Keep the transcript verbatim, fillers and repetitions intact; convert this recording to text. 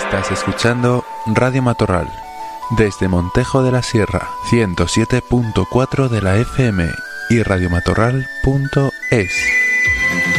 Estás escuchando Radio Matorral, desde Montejo de la Sierra, ciento siete punto cuatro de la F M y radiomatorral punto es.